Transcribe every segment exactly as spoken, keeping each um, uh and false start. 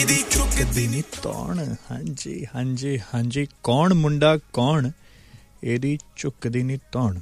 ਚੁੱਕਦੀ ਨੀ ਤੌਣ। ਹਾਂਜੀ ਹਾਂਜੀ ਹਾਂਜੀ, ਕੌਣ ਮੁੰਡਾ ਕੌਣ, ਇਹਦੀ ਚੁੱਕਦੀ ਨੀ ਤੌਣ।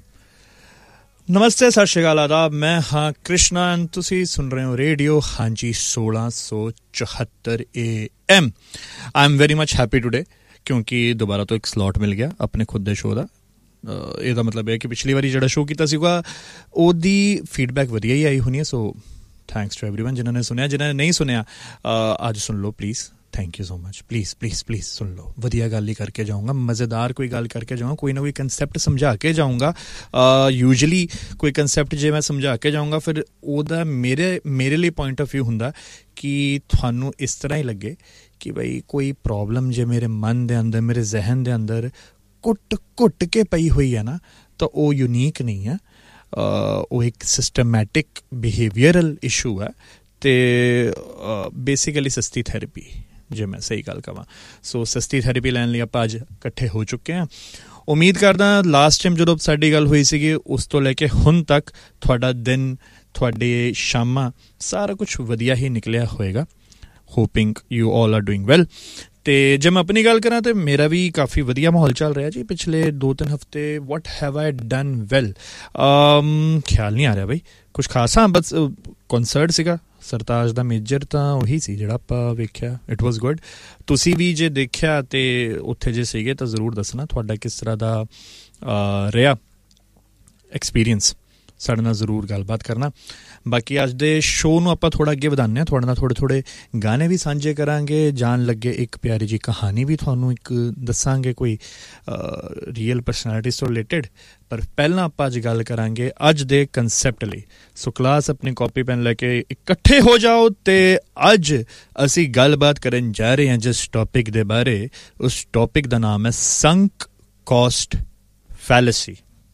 ਨਮਸਤੇ, ਸਤਿ ਸ਼੍ਰੀ ਅਕਾਲ, ਆਦਾਬ। ਮੈਂ ਹਾਂ ਕ੍ਰਿਸ਼ਨਾ, ਤੁਸੀਂ ਸੁਣ ਰਹੇ ਹੋ ਰੇਡੀਓ ਹਾਂਜੀ ਸੋਲਾਂ ਸੌ ਚੁਹੱਤਰ A M. I am very much happy today ਕਿਉਂਕਿ ਦੁਬਾਰਾ ਤੋਂ ਇੱਕ ਸਲੋਟ ਮਿਲ ਗਿਆ ਆਪਣੇ ਖੁਦ ਦੇ ਸ਼ੋਅ ਦਾ। ਇਹਦਾ ਮਤਲਬ ਇਹ ਕਿ ਪਿਛਲੀ ਵਾਰੀ ਜਿਹੜਾ ਸ਼ੋਅ ਕੀਤਾ ਸੀਗਾ ਉਹਦੀ ਫੀਡਬੈਕ ਵਧੀਆ ਹੀ ਆਈ ਹੋਣੀ ਹੈ। ਸੋ ਥੈਂਕਸ ਟੂ ਐਵਰੀਵਨ ਜਿਨ੍ਹਾਂ ਨੇ ਸੁਣਿਆ, ਜਿਨ੍ਹਾਂ ਨੇ ਨਹੀਂ ਸੁਣਿਆ ਅੱਜ ਸੁਣ ਲਓ please. Thank you so much. Please please please ਸੁਣ ਲਓ, ਵਧੀਆ ਗੱਲ ਹੀ ਕਰਕੇ ਜਾਊਂਗਾ, ਮਜ਼ੇਦਾਰ ਕੋਈ ਗੱਲ ਕਰਕੇ ਜਾਊਂਗਾ, ਕੋਈ ਨਾ ਕੋਈ ਕੰਸੈਪਟ ਸਮਝਾ ਕੇ ਜਾਊਂਗਾ। ਯੂਜਲੀ ਕੋਈ ਕੰਸੈਪਟ ਜੇ ਮੈਂ ਸਮਝਾ ਕੇ ਜਾਊਂਗਾ ਫਿਰ ਉਹਦਾ ਮੇਰੇ ਮੇਰੇ ਲਈ ਪੁਆਇੰਟ ਆਫ ਵਿਊ ਹੁੰਦਾ ਕਿ ਤੁਹਾਨੂੰ ਇਸ ਤਰ੍ਹਾਂ ਹੀ ਲੱਗੇ ਕਿ ਬਈ ਕੋਈ ਪ੍ਰੋਬਲਮ ਜੇ ਮੇਰੇ ਮਨ ਦੇ ਅੰਦਰ, ਮੇਰੇ ਜ਼ਹਿਨ ਦੇ ਅੰਦਰ ਘੁੱਟ ਘੁੱਟ ਕੇ ਪਈ ਹੋਈ ਹੈ ਨਾ, ਤਾਂ ਉਹ ਯੂਨੀਕ ਨਹੀਂ ਹੈ। ਉਹ ਇੱਕ ਸਿਸਟਮੈਟਿਕ ਬਿਹੇਵੀਅਰਲ ਇਸ਼ੂ ਹੈ ਅਤੇ ਬੇਸਿਕਲੀ ਸਸਤੀ ਥੈਰੇਪੀ, ਜੇ ਮੈਂ ਸਹੀ ਗੱਲ ਕਹਾਂ। ਸੋ ਸਸਤੀ ਥੈਰੇਪੀ ਲੈਣ ਲਈ ਆਪਾਂ ਅੱਜ ਇਕੱਠੇ ਹੋ ਚੁੱਕੇ ਹਾਂ। ਉਮੀਦ ਕਰਦਾ ਲਾਸਟ ਟਾਈਮ ਜਦੋਂ ਸਾਡੀ ਗੱਲ ਹੋਈ ਸੀਗੀ ਉਸ ਤੋਂ ਲੈ ਕੇ ਹੁਣ ਤੱਕ ਤੁਹਾਡਾ ਦਿਨ, ਤੁਹਾਡੇ ਸ਼ਾਮਾਂ, ਸਾਰਾ ਕੁਛ ਵਧੀਆ ਹੀ ਨਿਕਲਿਆ ਹੋਏਗਾ। Hoping you all are doing well. ਅਤੇ ਜੇ ਮੈਂ ਆਪਣੀ ਗੱਲ ਕਰਾਂ ਤਾਂ ਮੇਰਾ ਵੀ ਕਾਫੀ ਵਧੀਆ ਮਾਹੌਲ ਚੱਲ ਰਿਹਾ ਜੀ ਪਿਛਲੇ ਦੋ ਤਿੰਨ ਹਫ਼ਤੇ। ਵਾਟ ਹੈਵ ਆਈ ਡਨ ਵੈਲ, ਖਿਆਲ ਨਹੀਂ ਆ ਰਿਹਾ ਬਈ ਕੁਛ ਖਾਸ। ਹਾਂ, ਬਸ ਕੌਨਸਰਟ ਸੀਗਾ ਸਰਤਾਜ ਦਾ ਮੇਜਰ, ਤਾਂ ਉਹੀ ਸੀ ਜਿਹੜਾ ਆਪਾਂ ਵੇਖਿਆ। It was good. ਤੁਸੀਂ ਵੀ ਜੇ ਦੇਖਿਆ ਅਤੇ ਉੱਥੇ ਜੇ ਸੀਗੇ ਤਾਂ ਜ਼ਰੂਰ ਦੱਸਣਾ ਤੁਹਾਡਾ ਕਿਸ ਤਰ੍ਹਾਂ ਦਾ ਰਿਹਾ ਐਕਸਪੀਰੀਅੰਸ, ਸਾਡੇ ਨਾਲ ਜ਼ਰੂਰ ਗੱਲਬਾਤ ਕਰਨਾ। ਬਾਕੀ ਅੱਜ ਦੇ ਸ਼ੋਅ ਨੂੰ ਆਪਾਂ ਥੋੜ੍ਹਾ ਅੱਗੇ ਵਧਾਉਂਦੇ ਹਾਂ, ਤੁਹਾਡੇ ਨਾਲ ਥੋੜ੍ਹੇ ਥੋੜ੍ਹੇ ਗਾਣੇ ਵੀ ਸਾਂਝੇ ਕਰਾਂਗੇ। ਜਾਣ ਲੱਗੇ ਇੱਕ ਪਿਆਰੀ ਜਿਹੀ ਕਹਾਣੀ ਵੀ ਤੁਹਾਨੂੰ ਇੱਕ ਦੱਸਾਂਗੇ, ਕੋਈ ਰੀਅਲ ਪਰਸਨੈਲਿਟੀਜ਼ ਤੋਂ ਰਿਲੇਟਿਡ। ਪਰ ਪਹਿਲਾਂ ਆਪਾਂ ਅੱਜ ਗੱਲ ਕਰਾਂਗੇ ਅੱਜ ਦੇ ਕੰਸੈਪਟ ਲਈ। ਸੋ ਕਲਾਸ ਆਪਣੀ ਕਾਪੀ ਪੈਨ ਲੈ ਕੇ ਇਕੱਠੇ ਹੋ ਜਾਓ ਅਤੇ ਅੱਜ ਅਸੀਂ ਗੱਲਬਾਤ ਕਰਨ ਜਾ ਰਹੇ ਹਾਂ ਜਿਸ ਟੌਪਿਕ ਦੇ ਬਾਰੇ। ਉਸ ਟੌਪਿਕ ਦਾ ਨਾਮ ਹੈ ਸੰਕ ਕਾਸਟ ਫੈਲੇਸੀ।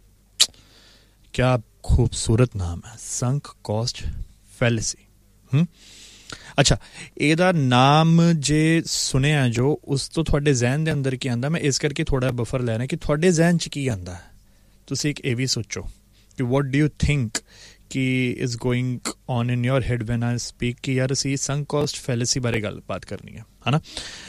ਕਿਆ ਖੂਬਸੂਰਤ ਨਾਮ ਹੈ, ਸੰਕ ਕਾਸਟ ਫੈਲੇਸੀ। ਹੂੰ ਅੱਛਾ, ਇਹਦਾ ਨਾਮ ਜੇ ਸੁਣਿਆ ਜੋ ਉਸ ਤੋਂ ਤੁਹਾਡੇ ਜ਼ਹਿਨ ਦੇ ਅੰਦਰ ਕੀ ਆਉਂਦਾ, ਮੈਂ ਇਸ ਕਰਕੇ ਥੋੜ੍ਹਾ ਬਫਰ ਲੈ ਰਿਹਾ ਕਿ ਤੁਹਾਡੇ ਜ਼ਹਿਨ 'ਚ ਕੀ ਆਉਂਦਾ। ਤੁਸੀਂ ਇੱਕ ਇਹ ਵੀ ਸੋਚੋ ਕਿ ਵਾਟ ਡੂ ਯੂ ਥਿੰਕ ਕਿ is going on in your head van I speak ਕਿ ਯਾਰ ਅਸੀਂ ਸੰਕ ਕਾਸਟ ਫੈਲੇਸੀ ਬਾਰੇ ਗੱਲਬਾਤ ਕਰਨੀ ਹੈ, ਹੈ ਨਾ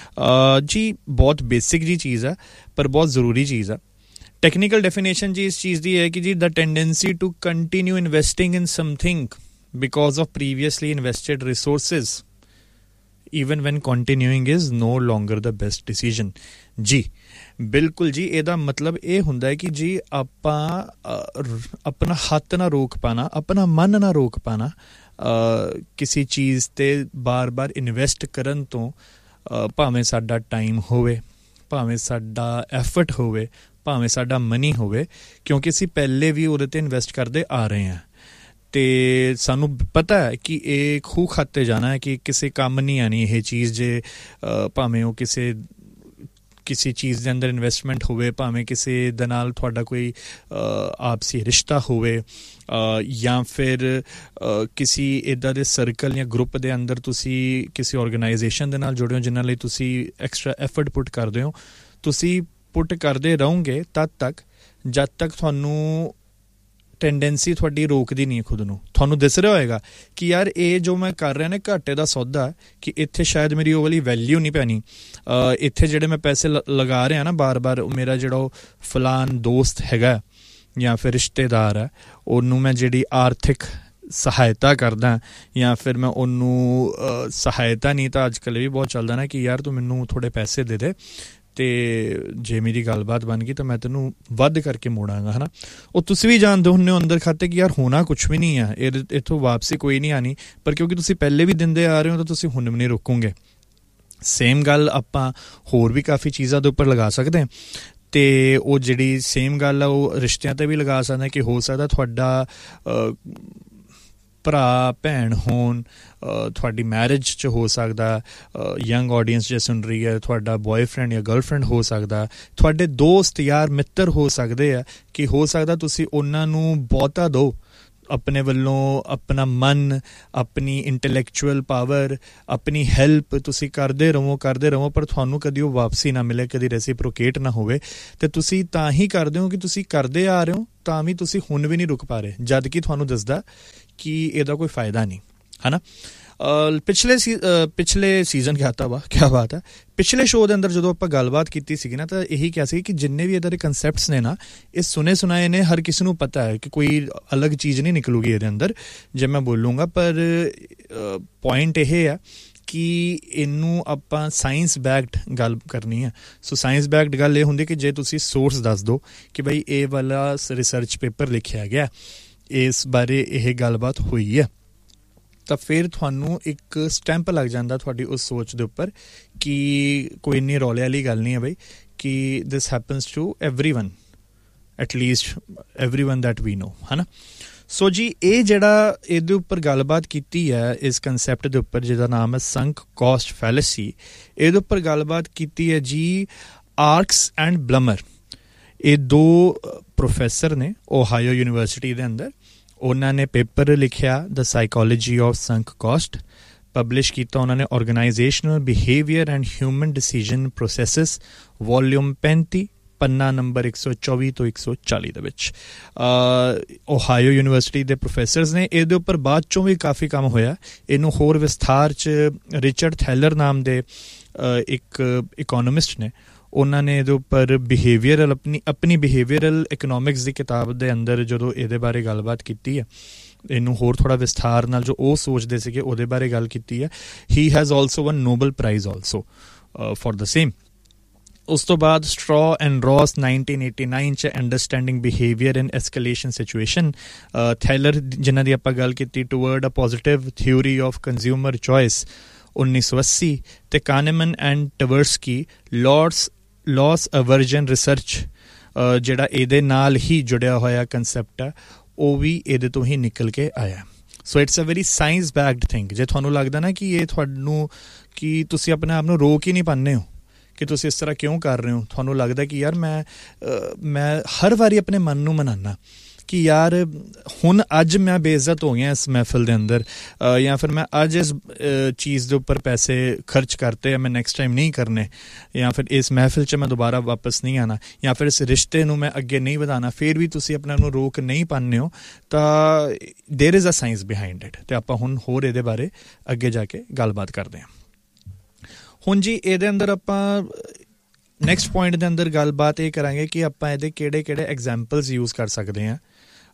ਜੀ। ਬਹੁਤ ਬੇਸਿਕ ਜੀ ਚੀਜ਼ ਹੈ ਪਰ ਬਹੁਤ ਜ਼ਰੂਰੀ ਚੀਜ਼ ਹੈ। ਟੈਕਨੀਕਲ ਡੈਫੀਨੇਸ਼ਨ ਜੀ ਇਸ ਚੀਜ਼ ਦੀ ਹੈ ਕਿ ਜੀ ਦਾ tendency to continue investing in something because of previously invested resources even van ਕੰਟੀਨਿਊਇੰਗ is no ਲੋਂਗਰ the best decision. ਜੀ ਬਿਲਕੁਲ ਜੀ, ਇਹਦਾ ਮਤਲਬ ਇਹ ਹੁੰਦਾ ਹੈ ਕਿ ਜੀ ਆਪਾਂ ਆਪਣਾ ਹੱਥ ਨਾ ਰੋਕ ਪਾਣਾ, ਆਪਣਾ ਮਨ ਨਾ ਰੋਕ ਪਾਣਾ ਕਿਸੇ ਚੀਜ਼ 'ਤੇ ਬਾਰ ਬਾਰ ਇਨਵੈਸਟ ਕਰਨ ਤੋਂ। ਭਾਵੇਂ ਸਾਡਾ ਟਾਈਮ ਹੋਵੇ, ਭਾਵੇਂ ਸਾਡਾ ਐਫਰਟ ਹੋਵੇ, ਭਾਵੇਂ ਸਾਡਾ ਮਨੀ ਹੋਵੇ, ਕਿਉਂਕਿ ਅਸੀਂ ਪਹਿਲੇ ਵੀ ਉਹਦੇ 'ਤੇ ਇਨਵੈਸਟ ਕਰਦੇ ਆ ਰਹੇ ਹਾਂ ਅਤੇ ਸਾਨੂੰ ਪਤਾ ਹੈ ਕਿ ਇਹ ਖੂਹ ਖਾਤੇ ਜਾਣਾ ਹੈ, ਕਿ ਕਿਸੇ ਕੰਮ ਨਹੀਂ ਆਉਣੀ ਇਹ ਚੀਜ਼। ਜੇ ਭਾਵੇਂ ਉਹ ਕਿਸੇ ਕਿਸੇ ਚੀਜ਼ ਦੇ ਅੰਦਰ ਇਨਵੈਸਟਮੈਂਟ ਹੋਵੇ, ਭਾਵੇਂ ਕਿਸੇ ਦੇ ਨਾਲ ਤੁਹਾਡਾ ਕੋਈ ਆਪਸੀ ਰਿਸ਼ਤਾ ਹੋਵੇ, ਜਾਂ ਫਿਰ ਕਿਸੇ ਇੱਦਾਂ ਦੇ ਸਰਕਲ ਜਾਂ ਗਰੁੱਪ ਦੇ ਅੰਦਰ ਤੁਸੀਂ ਕਿਸੇ ਔਰਗਨਾਈਜੇਸ਼ਨ ਦੇ ਨਾਲ ਜੁੜੇ ਹੋ ਜਿਨ੍ਹਾਂ ਲਈ ਤੁਸੀਂ ਐਕਸਟਰਾ ਐਫਰਟ ਪੁੱਟ ਕਰਦੇ ਹੋ। ਤੁਸੀਂ ਪੁੱਟ ਕਰਦੇ ਰਹੋਗੇ ਤਦ ਤੱਕ ਜਦ ਤੱਕ ਤੁਹਾਨੂੰ ਟੈਂਡੈਂਸੀ ਤੁਹਾਡੀ ਰੋਕਦੀ ਨਹੀਂ ਖੁਦ ਨੂੰ। ਤੁਹਾਨੂੰ ਦਿਸ ਰਿਹਾ ਹੋਏਗਾ ਕਿ ਯਾਰ ਇਹ ਜੋ ਮੈਂ ਕਰ ਰਿਹਾ ਨਾ ਘਾਟੇ ਦਾ ਸੌਦਾ, ਕਿ ਇੱਥੇ ਸ਼ਾਇਦ ਮੇਰੀ ਉਹ ਵਾਲੀ ਵੈਲਿਊ ਨਹੀਂ ਪੈਣੀ। ਇੱਥੇ ਜਿਹੜੇ ਮੈਂ ਪੈਸੇ ਲ ਲਗਾ ਰਿਹਾ ਨਾ ਬਾਰ ਬਾਰ, ਮੇਰਾ ਜਿਹੜਾ ਉਹ ਫਲਾਨ ਦੋਸਤ ਹੈਗਾ ਜਾਂ ਫਿਰ ਰਿਸ਼ਤੇਦਾਰ ਹੈ, ਉਹਨੂੰ ਮੈਂ ਜਿਹੜੀ ਆਰਥਿਕ ਸਹਾਇਤਾ ਕਰਦਾ ਜਾਂ ਫਿਰ ਮੈਂ ਉਹਨੂੰ ਸਹਾਇਤਾ ਨਹੀਂ ਤਾਂ ਅੱਜ ਕੱਲ੍ਹ ਵੀ ਬਹੁਤ ਚੱਲਦਾ ਨਾ ਕਿ ਯਾਰ ਤੂੰ ਮੈਨੂੰ ਥੋੜ੍ਹੇ ਪੈਸੇ ਦੇ ਦੇ ਅਤੇ ਜੇ ਮੇਰੀ ਗੱਲਬਾਤ ਬਣ ਗਈ ਤਾਂ ਮੈਂ ਤੈਨੂੰ ਵੱਧ ਕਰਕੇ ਮੋੜਾਂਗਾ, ਹੈ ਨਾ। ਉਹ ਤੁਸੀਂ ਵੀ ਜਾਣਦੇ ਹੁੰਦੇ ਹੋ ਅੰਦਰ ਖਾਤੇ ਕਿ ਯਾਰ ਹੋਣਾ ਕੁਛ ਵੀ ਨਹੀਂ ਹੈ, ਇਹ ਇੱਥੋਂ ਵਾਪਸੀ ਕੋਈ ਨਹੀਂ ਆਉਣੀ, ਪਰ ਕਿਉਂਕਿ ਤੁਸੀਂ ਪਹਿਲੇ ਵੀ ਦਿੰਦੇ ਆ ਰਹੇ ਹੋ ਤਾਂ ਤੁਸੀਂ ਹੁਣ ਵੀ ਨਹੀਂ ਰੁਕੋਗੇ। ਸੇਮ ਗੱਲ ਆਪਾਂ ਹੋਰ ਵੀ ਕਾਫੀ ਚੀਜ਼ਾਂ ਦੇ ਉੱਪਰ ਲਗਾ ਸਕਦੇ ਹਾਂ ਅਤੇ ਉਹ ਜਿਹੜੀ ਸੇਮ ਗੱਲ ਆ ਉਹ ਰਿਸ਼ਤਿਆਂ 'ਤੇ ਵੀ ਲਗਾ ਸਕਦੇ ਕਿ ਹੋ ਸਕਦਾ ਤੁਹਾਡਾ ਭਰਾ ਭੈਣ ਹੋਣ, ਤੁਹਾਡੀ ਮੈਰਿਜ 'ਚ ਹੋ ਸਕਦਾ, ਯੰਗ ਆਡੀਅנס ਜੇ ਸੁਣ ਰਹੀ ਹੈ, ਤੁਹਾਡਾ ਬੋਆਏਫਰੈਂਡ ਜਾਂ ਗਰਲਫਰੈਂਡ ਹੋ ਸਕਦਾ, ਤੁਹਾਡੇ ਦੋਸਤ ਯਾਰ ਮਿੱਤਰ ਹੋ ਸਕਦੇ ਆ, ਕਿ ਹੋ ਸਕਦਾ ਤੁਸੀਂ ਉਹਨਾਂ ਨੂੰ ਬਹੁਤਾ ਦਿਓ ਆਪਣੇ ਵੱਲੋਂ, ਆਪਣਾ ਮਨ, ਆਪਣੀ ਇੰਟੈਲੈਕਚੁਅਲ ਪਾਵਰ, ਆਪਣੀ ਹੈਲਪ ਤੁਸੀਂ ਕਰਦੇ ਰਹੋ ਕਰਦੇ ਰਹੋ ਪਰ ਤੁਹਾਨੂੰ ਕਦੀ ਉਹ ਵਾਪਸੀ ਨਾ ਮਿਲੇ, ਕਦੀ ਰੈਸੀਪ੍ਰੋਕੇਟ ਨਾ ਹੋਵੇ। ਅਤੇ ਤੁਸੀਂ ਤਾਂ ਹੀ ਕਰਦੇ ਹੋ ਕਿ ਤੁਸੀਂ ਕਰਦੇ ਆ ਰਹੇ ਹੋ ਤਾਂ ਵੀ ਤੁਸੀਂ ਹੁਣ ਵੀ ਨਹੀਂ ਰੁਕ ਪਾ ਰਹੇ, ਜਦ ਕਿ ਤੁਹਾਨੂੰ ਦੱਸਦਾ ਕਿ ਇਹਦਾ ਕੋਈ ਫਾਇਦਾ ਨਹੀਂ, ਹੈ ਨਾ। ਪਿਛਲੇ ਸੀ ਪਿਛਲੇ ਸੀਜ਼ਨ ਕਿਹਾ ਵਾ ਕਿਆ ਬਾਤ ਹੈ ਪਿਛਲੇ ਸ਼ੋਅ ਦੇ ਅੰਦਰ ਜਦੋਂ ਆਪਾਂ ਗੱਲਬਾਤ ਕੀਤੀ ਸੀਗੀ ਨਾ ਤਾਂ ਇਹੀ ਕਿਹਾ ਸੀ ਕਿ ਜਿੰਨੇ ਵੀ ਇੱਦਾਂ ਦੇ ਕਨਸੈਪਟਸ ਨੇ ਨਾ ਇਹ ਸੁਣੇ ਸੁਣਾਏ ਨੇ, ਹਰ ਕਿਸੇ ਨੂੰ ਪਤਾ ਹੈ ਕਿ ਕੋਈ ਅਲੱਗ ਚੀਜ਼ ਨਹੀਂ ਨਿਕਲੂਗੀ ਇਹਦੇ ਅੰਦਰ ਜੇ ਮੈਂ ਬੋਲੂੰਗਾ। ਪਰ ਪੁਆਇੰਟ ਇਹ ਹੈ ਕਿ ਇਹਨੂੰ ਆਪਾਂ ਸਾਇੰਸ ਬੈਕਡ ਗੱਲ ਕਰਨੀ ਹੈ। ਸੋ ਸਾਇੰਸ ਬੈਕਡ ਗੱਲ ਇਹ ਹੁੰਦੀ ਕਿ ਜੇ ਤੁਸੀਂ ਸੋਰਸ ਦੱਸ ਦਿਓ ਕਿ ਬਈ ਇਹ ਵਾਲਾ ਰਿਸਰਚ ਪੇਪਰ ਲਿਖਿਆ ਗਿਆ, ਇਸ ਬਾਰੇ ਇਹ ਗੱਲਬਾਤ ਹੋਈ ਹੈ, ਤਾਂ ਫਿਰ ਤੁਹਾਨੂੰ ਇੱਕ ਸਟੈਂਪ ਲੱਗ ਜਾਂਦਾ ਤੁਹਾਡੀ ਉਸ ਸੋਚ ਦੇ ਉੱਪਰ ਕਿ ਕੋਈ ਇੰਨੀ ਰੌਲੇ ਵਾਲੀ ਗੱਲ ਨਹੀਂ ਹੈ ਬਈ ਕਿ ਦਿਸ happens to every one, at least every one that ਵੀ ਨੋ, ਹੈ ਨਾ। ਸੋ ਜੀ ਇਹ ਜਿਹੜਾ ਇਹਦੇ ਉੱਪਰ ਗੱਲਬਾਤ ਕੀਤੀ ਹੈ ਇਸ ਕੰਸੈਪਟ ਦੇ ਉੱਪਰ ਜਿਹਦਾ ਨਾਮ ਹੈ ਸੰਕ ਕਾਸਟ ਫੈਲੇਸੀ, ਇਹਦੇ ਉੱਪਰ ਗੱਲਬਾਤ ਕੀਤੀ ਹੈ ਜੀ ਆਰਕਸ ਐਂਡ ਬਲਮਰ। ਇਹ ਦੋ ਪ੍ਰੋਫੈਸਰ ਨੇ ਓਹਾਇਓ ਯੂਨੀਵਰਸਿਟੀ ਦੇ ਅੰਦਰ, ਉਹਨਾਂ ਨੇ ਪੇਪਰ ਲਿਖਿਆ ਦ ਸਾਈਕੋਲੋਜੀ ਆਫ ਸੰਕ ਕਾਸਟ, ਪਬਲਿਸ਼ ਕੀਤਾ ਉਹਨਾਂ ਨੇ ਆਰਗੇਨਾਈਜੇਸ਼ਨਲ behaviour and human decision processes volume ਪੈਂਤੀ ਪੰਨਾ ਨੰਬਰ ਇੱਕ ਸੌ ਚੌਵੀ ਤੋਂ ਇੱਕ ਸੌ ਚਾਲੀ ਦੇ ਵਿੱਚ। ਓਹਾਇਓ ਯੂਨੀਵਰਸਿਟੀ ਦੇ ਪ੍ਰੋਫੈਸਰਸ ਨੇ ਇਹਦੇ ਉੱਪਰ ਬਾਅਦ ਚੋਂ ਵੀ ਕਾਫੀ ਕੰਮ ਹੋਇਆ। ਇਹਨੂੰ ਹੋਰ ਵਿਸਥਾਰ 'ਚ ਰਿਚਰਡ ਥੈਲਰ ਨਾਮ ਦੇ ਇੱਕ ਇਕੋਨੋਮਿਸਟ ਨੇ, ਉਹਨਾਂ ਨੇ ਇਹਦੇ ਉੱਪਰ ਬਿਹੇਵੀਅਰਲ ਆਪਣੀ ਆਪਣੀ ਬਿਹੇਵੀਅਰਲ ਇਕਨੋਮਿਕਸ ਦੀ ਕਿਤਾਬ ਦੇ ਅੰਦਰ ਜਦੋਂ ਇਹਦੇ ਬਾਰੇ ਗੱਲਬਾਤ ਕੀਤੀ ਹੈ, ਇਹਨੂੰ ਹੋਰ ਥੋੜ੍ਹਾ ਵਿਸਥਾਰ ਨਾਲ ਜੋ ਉਹ ਸੋਚਦੇ ਸੀਗੇ ਉਹਦੇ ਬਾਰੇ ਗੱਲ ਕੀਤੀ ਹੈ। He has also one Nobel prize also for the same. ਉਸ ਤੋਂ ਬਾਅਦ ਸਟ੍ਰॉ ਐਂਡ ਰॉस ਨਾਈਨਟੀਨ ਏਟੀ ਨਾਈਨ 'ਚ ਅੰਡਰਸਟੈਂਡਿੰਗ ਬਿਹੇਵੀਅਰ ਇਨ ਐਸਕੇਲੇਸ਼ਨ ਸਿਚੁਏਸ਼ਨ, ਥੈਲਰ ਜਿਨ੍ਹਾਂ ਦੀ ਆਪਾਂ ਗੱਲ ਕੀਤੀ toward a positive theory of consumer choice ਉੱਨੀ ਸੌ ਅੱਸੀ, ਅਤੇ ਕਾਨੇਮਨ ਐਂਡ ਟਵਰਸਕੀ ਲॉस ਲॉस ਅਵਰਜਨ ਰਿਸਰਚ ਜਿਹੜਾ ਇਹਦੇ ਨਾਲ ਹੀ ਜੁੜਿਆ ਹੋਇਆ ਕੰਸੈਪਟ ਹੈ ਉਹ ਵੀ ਇਹਦੇ ਤੋਂ ਹੀ ਨਿਕਲ ਕੇ ਆਇਆ। So it's a very science backed thing. ਜੇ ਤੁਹਾਨੂੰ ਲੱਗਦਾ ਨਾ ਕਿ ਇਹ ਤੁਹਾਨੂੰ ਕਿ ਤੁਸੀਂ ਆਪਣੇ ਆਪ ਨੂੰ ਰੋਕ ਹੀ ਨਹੀਂ ਪਾਉਂਦੇ ਹੋ ਕਿ ਤੁਸੀਂ ਇਸ ਤਰ੍ਹਾਂ ਕਿਉਂ ਕਰ ਰਹੇ ਹੋ, ਤੁਹਾਨੂੰ ਲੱਗਦਾ ਕਿ ਯਾਰ ਮੈਂ ਮੈਂ ਹਰ ਵਾਰੀ ਆਪਣੇ ਮਨ ਨੂੰ ਮਨਾਉਣਾ ਕਿ ਯਾਰ ਹੁਣ ਅੱਜ ਮੈਂ ਬੇਇੱਜ਼ਤ ਹੋ ਗਿਆ ਇਸ ਮਹਿਫਿਲ ਦੇ ਅੰਦਰ, ਜਾਂ ਫਿਰ ਮੈਂ ਅੱਜ ਇਸ ਚੀਜ਼ ਦੇ ਉੱਪਰ ਪੈਸੇ ਖਰਚ ਕਰਤੇ ਆ, ਮੈਂ ਨੈਕਸਟ ਟਾਈਮ ਨਹੀਂ ਕਰਨੇ, ਜਾਂ ਫਿਰ ਇਸ ਮਹਿਫਿਲ 'ਚ ਮੈਂ ਦੁਬਾਰਾ ਵਾਪਸ ਨਹੀਂ ਆਉਣਾ, ਜਾਂ ਫਿਰ ਇਸ ਰਿਸ਼ਤੇ ਨੂੰ ਮੈਂ ਅੱਗੇ ਨਹੀਂ ਵਧਾਉਣਾ, ਫਿਰ ਵੀ ਤੁਸੀਂ ਆਪਣੇ ਨੂੰ ਰੋਕ ਨਹੀਂ ਪਾਉਂਦੇ ਹੋ, ਤਾਂ there is a science behind it. ਅਤੇ ਆਪਾਂ ਹੁਣ ਹੋਰ ਇਹਦੇ ਬਾਰੇ ਅੱਗੇ ਜਾ ਕੇ ਗੱਲਬਾਤ ਕਰਦੇ ਹਾਂ। ਹੁਣ ਜੀ ਇਹਦੇ ਅੰਦਰ ਆਪਾਂ ਨੈਕਸਟ ਪੁਆਇੰਟ ਦੇ ਅੰਦਰ ਗੱਲਬਾਤ ਇਹ ਕਰਾਂਗੇ ਕਿ ਆਪਾਂ ਇਹਦੇ ਕਿਹੜੇ ਕਿਹੜੇ ਐਗਜ਼ਾਮਪਲਸ ਯੂਜ਼ ਕਰ ਸਕਦੇ ਹਾਂ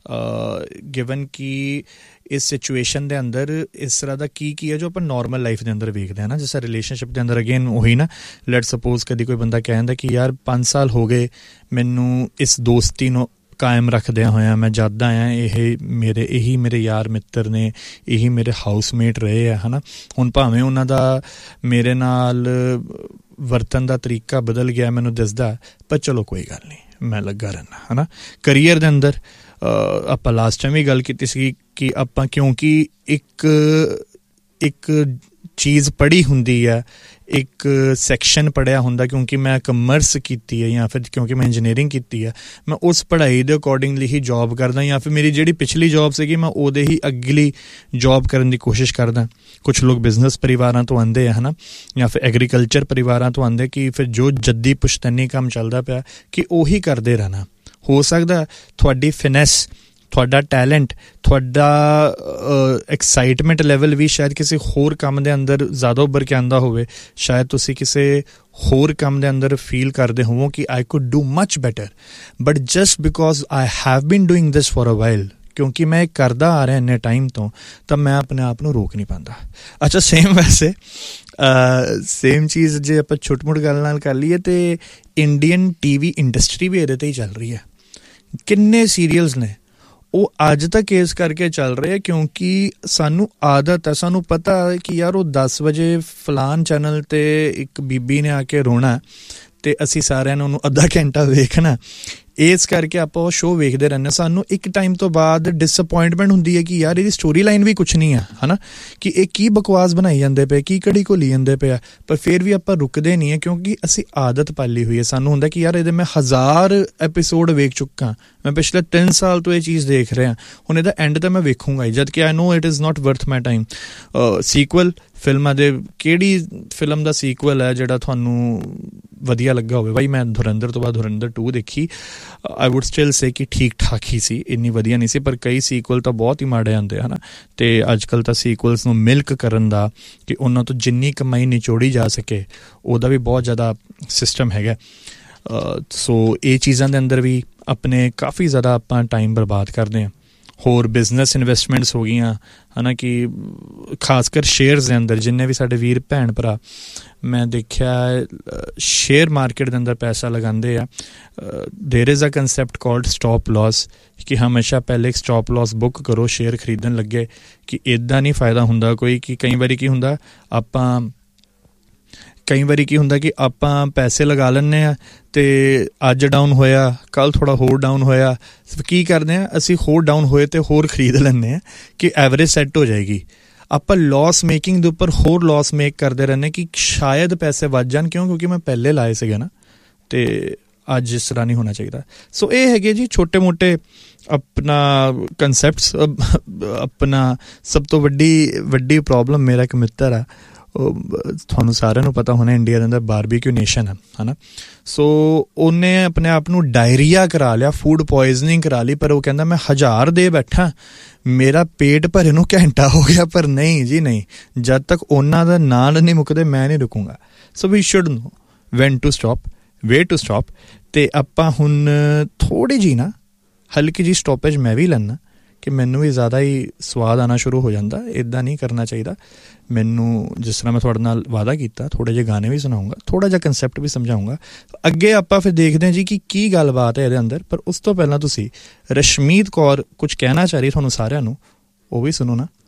ਗਿਵਨ ਕਿ ਇਸ ਸਿਚੁਏਸ਼ਨ ਦੇ ਅੰਦਰ ਇਸ ਤਰ੍ਹਾਂ ਦਾ ਕੀ ਕੀ ਹੈ ਜੋ ਆਪਾਂ ਨੋਰਮਲ ਲਾਈਫ ਦੇ ਅੰਦਰ ਵੇਖਦੇ ਹਾਂ ਨਾ। ਜਿਸ ਤਰ੍ਹਾਂ ਰਿਲੇਸ਼ਨਸ਼ਿਪ ਦੇ ਅੰਦਰ ਅਗੇਨ ਉਹੀ ਨਾ, ਲੈਟ ਸਪੋਜ਼ ਕਦੀ ਕੋਈ ਬੰਦਾ ਕਹਿੰਦਾ ਕਿ ਯਾਰ ਪੰਜ ਸਾਲ ਹੋ ਗਏ ਮੈਨੂੰ ਇਸ ਦੋਸਤੀ ਨੂੰ ਕਾਇਮ ਰੱਖਦਿਆਂ ਹੋਇਆਂ, ਮੈਂ ਜਦ ਆਇਆ ਇਹ ਮੇਰੇ ਇਹੀ ਮੇਰੇ ਯਾਰ ਮਿੱਤਰ ਨੇ, ਇਹੀ ਮੇਰੇ ਹਾਊਸਮੇਟ ਰਹੇ ਆ, ਹੈ ਨਾ। ਹੁਣ ਭਾਵੇਂ ਉਹਨਾਂ ਦਾ ਮੇਰੇ ਨਾਲ ਵਰਤਣ ਦਾ ਤਰੀਕਾ ਬਦਲ ਗਿਆ ਮੈਨੂੰ ਦਿਸਦਾ, ਪਰ ਚਲੋ ਕੋਈ ਗੱਲ ਨਹੀਂ, ਮੈਂ ਲੱਗਾ ਰਹਿਣਾ, ਹੈ ਨਾ। ਕਰੀਅਰ ਦੇ ਅੰਦਰ ਆਪਾਂ ਲਾਸਟ ਟਾਈਮ ਵੀ ਗੱਲ ਕੀਤੀ ਸੀ ਕਿ ਆਪਾਂ ਕਿਉਂਕਿ ਇੱਕ ਇੱਕ ਚੀਜ਼ ਪੜ੍ਹੀ ਹੁੰਦੀ ਹੈ, ਇੱਕ ਸੈਕਸ਼ਨ ਪੜ੍ਹਿਆ ਹੁੰਦਾ, ਕਿਉਂਕਿ ਮੈਂ ਕਮਰਸ ਕੀਤੀ ਹੈ ਜਾਂ ਫਿਰ ਕਿਉਂਕਿ ਮੈਂ ਇੰਜੀਨੀਅਰਿੰਗ ਕੀਤੀ ਹੈ, ਮੈਂ ਉਸ ਪੜ੍ਹਾਈ ਦੇ ਅਕੋਰਡਿੰਗਲੀ ਹੀ ਜੋਬ ਕਰਦਾ, ਜਾਂ ਫਿਰ ਮੇਰੀ ਜਿਹੜੀ ਪਿਛਲੀ ਜੋਬ ਸੀਗੀ ਮੈਂ ਉਹਦੇ ਹੀ ਅਗਲੀ ਜੋਬ ਕਰਨ ਦੀ ਕੋਸ਼ਿਸ਼ ਕਰਦਾ। ਕੁਛ ਲੋਕ ਬਿਜ਼ਨਸ ਪਰਿਵਾਰਾਂ ਤੋਂ ਆਉਂਦੇ ਆ, ਹੈ ਨਾ, ਜਾਂ ਫਿਰ ਐਗਰੀਕਲਚਰ ਪਰਿਵਾਰਾਂ ਤੋਂ ਆਉਂਦੇ ਕਿ ਫਿਰ ਜੋ ਜੱਦੀ ਪੁਸ਼ਤਨੀ ਕੰਮ ਚੱਲਦਾ ਪਿਆ ਕਿ ਉਹੀ ਕਰਦੇ ਰਹਿਣਾ। ਹੋ ਸਕਦਾ ਤੁਹਾਡੀ ਫਿਨੈਸ, ਤੁਹਾਡਾ ਟੈਲੈਂਟ, ਤੁਹਾਡਾ ਐਕਸਾਈਟਮੈਂਟ ਲੈਵਲ ਵੀ ਸ਼ਾਇਦ ਕਿਸੇ ਹੋਰ ਕੰਮ ਦੇ ਅੰਦਰ ਜ਼ਿਆਦਾ ਉੱਭਰ ਕੇ ਆਉਂਦਾ ਹੋਵੇ, ਸ਼ਾਇਦ ਤੁਸੀਂ ਕਿਸੇ ਹੋਰ ਕੰਮ ਦੇ ਅੰਦਰ ਫੀਲ ਕਰਦੇ ਹੋਵੋ ਕਿ I could do much better, but just because I have been doing this for a while, ਕਿਉਂਕਿ ਮੈਂ ਕਰਦਾ ਆ ਰਿਹਾ ਇੰਨੇ ਟਾਈਮ ਤੋਂ, ਤਾਂ ਮੈਂ ਆਪਣੇ ਆਪ ਨੂੰ ਰੋਕ ਨਹੀਂ ਪਾਉਂਦਾ। ਅੱਛਾ, ਸੇਮ ਵੈਸੇ ਸੇਮ ਚੀਜ਼ ਜੇ ਆਪਾਂ ਛੋਟੀ ਮੋਟੀ ਗੱਲ ਨਾਲ ਕਰ ਲਈਏ ਤਾਂ ਇੰਡੀਅਨ ਟੀ ਵੀ ਇੰਡਸਟਰੀ ਵੀ ਇਹਦੇ 'ਤੇ ਹੀ ਚੱਲ ਰਹੀ ਹੈ। ਕਿੰਨੇ ਸੀਰੀਅਲਸ ਨੇ ਉਹ ਅੱਜ ਤੱਕ ਇਸ ਕਰਕੇ ਚੱਲ ਰਹੇ ਕਿਉਂਕਿ ਸਾਨੂੰ ਆਦਤ ਹੈ, ਸਾਨੂੰ ਪਤਾ ਹੈ ਕਿ ਯਾਰ ਉਹ ਦਸ ਵਜੇ ਫਲਾਨ ਚੈਨਲ 'ਤੇ ਇੱਕ ਬੀਬੀ ਨੇ ਆ ਕੇ ਰੋਣਾ ਅਤੇ ਅਸੀਂ ਸਾਰਿਆਂ ਨੇ ਉਹਨੂੰ ਅੱਧਾ ਘੰਟਾ ਵੇਖਣਾ, ਇਸ ਕਰਕੇ ਆਪਾਂ ਉਹ ਸ਼ੋਅ ਵੇਖਦੇ ਰਹਿੰਦੇ। ਸਾਨੂੰ ਇੱਕ ਟਾਈਮ ਤੋਂ ਬਾਅਦ ਡਿਸਅਪੋਇੰਟਮੈਂਟ ਹੁੰਦੀ ਹੈ ਕਿ ਯਾਰ ਇਹਦੀ ਸਟੋਰੀ ਲਾਈਨ ਵੀ ਕੁਛ ਨਹੀਂ ਆ, ਹੈ ਨਾ, ਕਿ ਇਹ ਕੀ ਬਕਵਾਸ ਬਣਾਈ ਜਾਂਦੇ ਪਏ, ਕੀ ਕੜੀ ਘੋਲੀ ਜਾਂਦੇ ਪਏ ਆ, ਪਰ ਫਿਰ ਵੀ ਆਪਾਂ ਰੁਕਦੇ ਨਹੀਂ ਹੈ ਕਿਉਂਕਿ ਅਸੀਂ ਆਦਤ ਪਾਲੀ ਹੋਈ ਹੈ। ਸਾਨੂੰ ਹੁੰਦਾ ਕਿ ਯਾਰ ਇਹਦੇ ਮੈਂ ਹਜ਼ਾਰ ਐਪੀਸੋਡ ਵੇਖ ਚੁੱਕਾ, ਮੈਂ ਪਿਛਲੇ ਤਿੰਨ ਸਾਲ ਤੋਂ ਇਹ ਚੀਜ਼ ਦੇਖ ਰਿਹਾ, ਹੁਣ ਇਹਦਾ ਐਂਡ ਤਾਂ ਮੈਂ ਵੇਖੂੰਗਾ ਹੀ, ਜਦ ਕਿ ਆਈ ਨੋ it is not worth my time. Sequel ਫਿਲਮਾਂ ਦੇ ਕਿਹੜੀ ਫਿਲਮ ਦਾ ਸੀਕਵਲ ਹੈ ਜਿਹੜਾ ਤੁਹਾਨੂੰ ਵਧੀਆ ਲੱਗਾ ਹੋਵੇ। ਬਾਈ ਮੈਂ ਧੁਰੰਦਰ ਤੋਂ ਬਾਅਦ ਧੁਰੰਦਰ ਟੂ ਦੇਖੀ, ਆਈ ਵੁੱਡ ਸਟਿਲ ਸੇ ਕਿ ਠੀਕ ਠਾਕ ਹੀ ਸੀ, ਇੰਨੀ ਵਧੀਆ ਨਹੀਂ ਸੀ, ਪਰ ਕਈ ਸੀਕੁਅਲ ਤਾਂ ਬਹੁਤ ਹੀ ਮਾੜੇ ਆਉਂਦੇ ਹੈ ਨਾ। ਅਤੇ ਅੱਜ ਕੱਲ੍ਹ ਤਾਂ ਸੀਕੁਅਲਸ ਨੂੰ ਮਿਲਕ ਕਰਨ ਦਾ, ਕਿ ਉਹਨਾਂ ਤੋਂ ਜਿੰਨੀ ਕਮਾਈ ਨਿਚੋੜੀ ਜਾ ਸਕੇ, ਉਹਦਾ ਵੀ ਬਹੁਤ ਜ਼ਿਆਦਾ ਸਿਸਟਮ ਹੈਗਾ। ਸੋ ਇਹ ਚੀਜ਼ਾਂ ਦੇ ਅੰਦਰ ਵੀ ਆਪਣੇ ਕਾਫੀ ਜ਼ਿਆਦਾ ਆਪਾਂ ਟਾਈਮ ਬਰਬਾਦ ਕਰਦੇ ਹਾਂ। ਹੋਰ ਬਿਜ਼ਨਸ ਇਨਵੈਸਟਮੈਂਟਸ ਹੋ ਗਈਆਂ ਹੈ ਨਾ, ਕਿ ਖਾਸ ਕਰ ਸ਼ੇਅਰਸ ਦੇ ਅੰਦਰ ਜਿੰਨੇ ਵੀ ਸਾਡੇ ਵੀਰ ਭੈਣ ਭਰਾ ਮੈਂ ਦੇਖਿਆ ਸ਼ੇਅਰ ਮਾਰਕੀਟ ਦੇ ਅੰਦਰ ਪੈਸਾ ਲਗਾਉਂਦੇ ਆ, there is a concept called stop loss, ਕਿ ਹਮੇਸ਼ਾ ਪਹਿਲੇ ਇੱਕ ਸਟੋਪ ਲੋਸ ਬੁੱਕ ਕਰੋ ਸ਼ੇਅਰ ਖਰੀਦਣ ਲੱਗੇ। ਕਿ ਇੱਦਾਂ ਨਹੀਂ ਫਾਇਦਾ ਹੁੰਦਾ ਕੋਈ, ਕਿ ਕਈ ਵਾਰੀ ਕੀ ਹੁੰਦਾ ਆਪਾਂ ਕਈ ਵਾਰੀ ਕੀ ਹੁੰਦਾ ਕਿ ਆਪਾਂ ਪੈਸੇ ਲਗਾ ਲੈਂਦੇ ਹਾਂ ਅਤੇ ਅੱਜ ਡਾਊਨ ਹੋਇਆ, ਕੱਲ੍ਹ ਥੋੜ੍ਹਾ ਹੋਰ ਡਾਊਨ ਹੋਇਆ, ਕੀ ਕਰਦੇ ਹਾਂ ਅਸੀਂ, ਹੋਰ ਡਾਊਨ ਹੋਏ ਅਤੇ ਹੋਰ ਖਰੀਦ ਲੈਂਦੇ ਹਾਂ ਕਿ ਐਵਰੇਜ ਸੈੱਟ ਹੋ ਜਾਏਗੀ। ਆਪਾਂ ਲੋਸ ਮੇਕਿੰਗ ਦੇ ਉੱਪਰ ਹੋਰ ਲੋਸ ਮੇਕ ਕਰਦੇ ਰਹਿੰਦੇ ਕਿ ਸ਼ਾਇਦ ਪੈਸੇ ਵੱਧ ਜਾਣ, ਕਿਉਂ ਕਿਉਂਕਿ ਮੈਂ ਪਹਿਲੇ ਲਾਏ ਸੀਗੇ ਨਾ, ਅਤੇ ਅੱਜ ਇਸ ਤਰ੍ਹਾਂ ਨਹੀਂ ਹੋਣਾ ਚਾਹੀਦਾ। ਸੋ ਇਹ ਹੈਗੇ ਜੀ ਛੋਟੇ ਮੋਟੇ ਆਪਣਾ ਕੰਸੈਪਟਸ। ਆਪਣਾ ਸਭ ਤੋਂ ਵੱਡੀ ਵੱਡੀ ਪ੍ਰੋਬਲਮ, ਮੇਰਾ ਇੱਕ ਮਿੱਤਰ ਆ, ਤੁਹਾਨੂੰ ਸਾਰਿਆਂ ਨੂੰ ਪਤਾ ਹੋਣਾ ਇੰਡੀਆ ਦੇ ਅੰਦਰ ਬਾਰਬੀਕਿਊ ਨੇਸ਼ਨ ਹੈ ਹੈ ਨਾ। ਸੋ ਉਹਨੇ ਆਪਣੇ ਆਪ ਨੂੰ ਡਾਇਰੀਆ ਕਰਾ ਲਿਆ, ਫੂਡ ਪੋਇਜ਼ਨਿੰਗ ਕਰਾ ਲਈ, ਪਰ ਉਹ ਕਹਿੰਦਾ ਮੈਂ ਹਜ਼ਾਰ ਦੇ ਬੈਠਾ, ਮੇਰਾ ਪੇਟ ਭਰੇ ਨੂੰ ਘੰਟਾ ਹੋ ਗਿਆ, ਪਰ ਨਹੀਂ ਜੀ ਨਹੀਂ, ਜਦ ਤੱਕ ਉਹਨਾਂ ਦਾ ਨਾਂ ਨਹੀਂ ਮੁੱਕਦੇ ਮੈਂ ਨਹੀਂ ਰੁਕੂੰਗਾ। ਸੋ we should no van to stop, way to stop. ਅਤੇ ਆਪਾਂ ਹੁਣ ਥੋੜ੍ਹੀ ਜਿਹੀ ਨਾ ਹਲਕੀ ਜਿਹੀ ਸਟੋਪੇਜ ਮੈਂ ਵੀ ਲੈਂਦਾ, ਕਿ ਮੈਨੂੰ ਵੀ ਜ਼ਿਆਦਾ ਹੀ ਸਵਾਦ ਆਉਣਾ ਸ਼ੁਰੂ ਹੋ ਜਾਂਦਾ। ਇੱਦਾਂ ਨਹੀਂ ਕਰਨਾ ਚਾਹੀਦਾ। ਮੈਨੂੰ ਜਿਸ ਤਰ੍ਹਾਂ ਮੈਂ ਤੁਹਾਡੇ ਨਾਲ ਵਾਅਦਾ ਕੀਤਾ, ਥੋੜ੍ਹੇ ਜਿਹੇ ਗਾਣੇ ਵੀ ਸੁਣਾਊਂਗਾ, ਥੋੜ੍ਹਾ ਜਿਹਾ ਕੰਸੈਪਟ ਵੀ ਸਮਝਾਊਂਗਾ। ਅੱਗੇ ਆਪਾਂ ਫਿਰ ਦੇਖਦੇ ਹਾਂ ਜੀ ਕਿ ਕੀ ਗੱਲਬਾਤ ਹੈ ਇਹਦੇ ਅੰਦਰ। ਪਰ ਉਸ ਤੋਂ ਪਹਿਲਾਂ ਤੁਸੀਂ ਰਸ਼ਮੀਤ ਕੌਰ ਕੁਝ ਕਹਿਣਾ ਚਾਹ ਰਹੀ ਤੁਹਾਨੂੰ ਸਾਰਿਆਂ ਨੂੰ, ਉਹ ਵੀ ਸੁਣੋ ਨਾ।